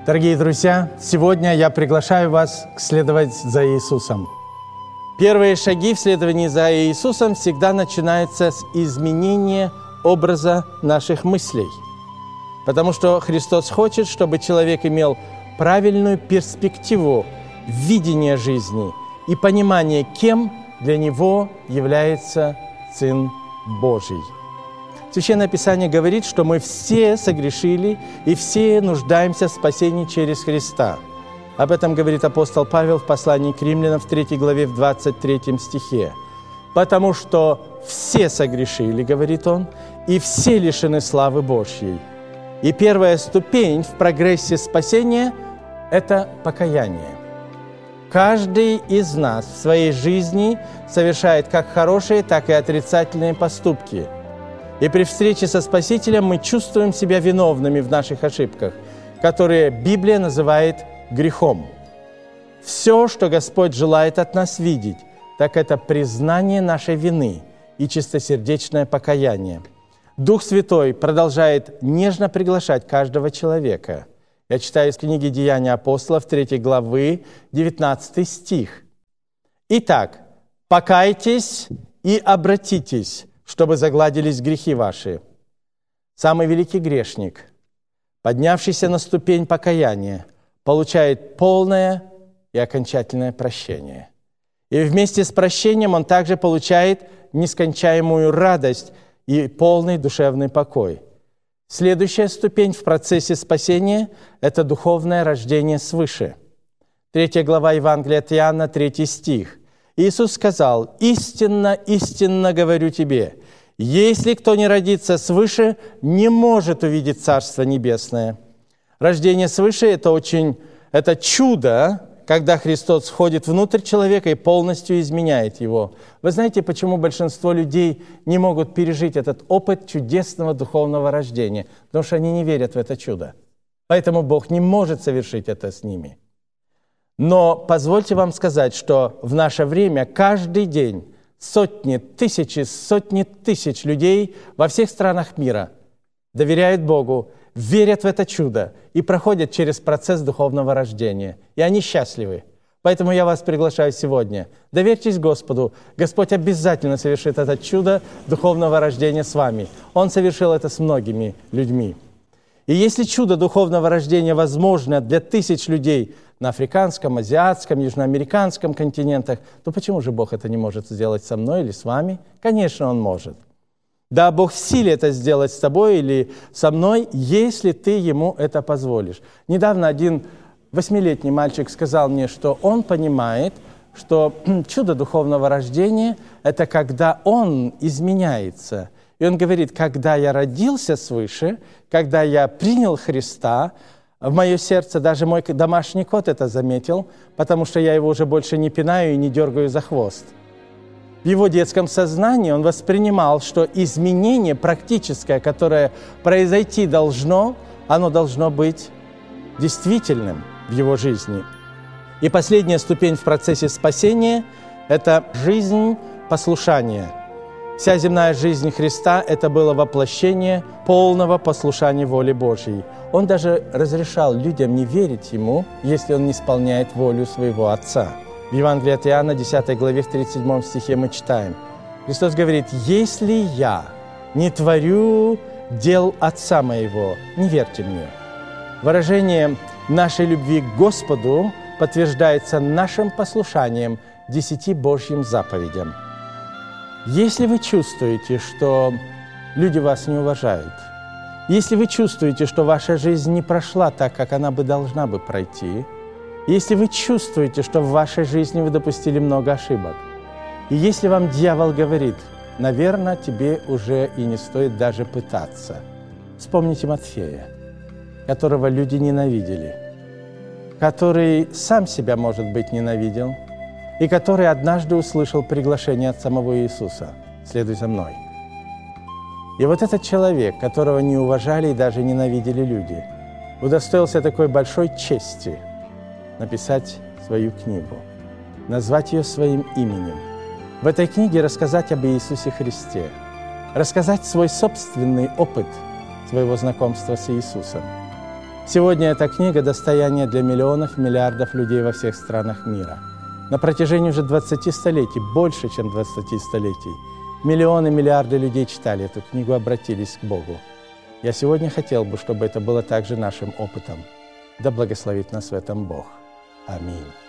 Дорогие друзья, сегодня я приглашаю вас следовать за Иисусом. Первые шаги в следовании за Иисусом всегда начинаются с изменения образа наших мыслей. Потому что Христос хочет, чтобы человек имел правильную перспективу, видение жизни и понимание, кем для него является Сын Божий. Священное Писание говорит, что мы все согрешили и все нуждаемся в спасении через Христа. Об этом говорит апостол Павел в послании к Римлянам в 3 главе в 23 стихе. «Потому что все согрешили, — говорит он, — и все лишены славы Божьей». И первая ступень в прогрессе спасения – это покаяние. Каждый из нас в своей жизни совершает как хорошие, так и отрицательные поступки. И при встрече со Спасителем мы чувствуем себя виновными в наших ошибках, которые Библия называет грехом. Все, что Господь желает от нас видеть, так это признание нашей вины и чистосердечное покаяние. Дух Святой продолжает нежно приглашать каждого человека. Я читаю из книги «Деяния апостолов», 3 главы, 19 стих. «Итак, покайтесь и обратитесь, чтобы загладились грехи ваши». Самый великий грешник, поднявшийся на ступень покаяния, получает полное и окончательное прощение. И вместе с прощением он также получает нескончаемую радость и полный душевный покой. Следующая ступень в процессе спасения – это духовное рождение свыше. 3 глава Евангелия от Иоанна, 3 стих. Иисус сказал: «Истинно, истинно говорю тебе, если кто не родится свыше, не может увидеть Царство Небесное». Рождение свыше – это чудо, когда Христос входит внутрь человека и полностью изменяет его. Вы знаете, почему большинство людей не могут пережить этот опыт чудесного духовного рождения? Потому что они не верят в это чудо. Поэтому Бог не может совершить это с ними. Но позвольте вам сказать, что в наше время каждый день сотни тысяч людей во всех странах мира доверяют Богу, верят в это чудо и проходят через процесс духовного рождения. И они счастливы. Поэтому я вас приглашаю сегодня. Доверьтесь Господу. Господь обязательно совершит это чудо духовного рождения с вами. Он совершил это с многими людьми. И если чудо духовного рождения возможно для тысяч людей на африканском, азиатском, южноамериканском континентах, то почему же Бог это не может сделать со мной или с вами? Конечно, Он может. Да, Бог в силе это сделать с тобой или со мной, если ты Ему это позволишь. Недавно один 8-летний мальчик сказал мне, что он понимает, что чудо духовного рождения – это когда он изменяется. И он говорит: когда я родился свыше, когда я принял Христа в мое сердце, даже мой домашний кот это заметил, потому что я его уже больше не пинаю и не дергаю за хвост. В его детском сознании он воспринимал, что изменение практическое, которое произойти должно, оно должно быть действительным в его жизни. И последняя ступень в процессе спасения – это жизнь послушания. Вся земная жизнь Христа – это было воплощение полного послушания воле Божьей. Он даже разрешал людям не верить Ему, если Он не исполняет волю своего Отца. В Евангелии от Иоанна, 10 главе, в 37 стихе мы читаем. Христос говорит: «Если я не творю дел Отца Моего, не верьте Мне». Выражение нашей любви к Господу подтверждается нашим послушанием 10 Божьим заповедям. Если вы чувствуете, что люди вас не уважают, если вы чувствуете, что ваша жизнь не прошла так, как она бы должна бы пройти, если вы чувствуете, что в вашей жизни вы допустили много ошибок, и если вам дьявол говорит: наверное, тебе уже и не стоит даже пытаться, вспомните Матфея, которого люди ненавидели, который сам себя, может быть, ненавидел, и который однажды услышал приглашение от самого Иисуса: «Следуй за мной». И вот этот человек, которого не уважали и даже ненавидели люди, удостоился такой большой чести написать свою книгу, назвать ее своим именем. В этой книге рассказать об Иисусе Христе, рассказать свой собственный опыт своего знакомства с Иисусом. Сегодня эта книга – достояние для миллионов, миллиардов людей во всех странах мира. На протяжении уже 20 столетий, больше, чем 20 столетий, миллионы, миллиарды людей читали эту книгу, обратились к Богу. Я сегодня хотел бы, чтобы это было также нашим опытом. Да благословит нас в этом Бог. Аминь.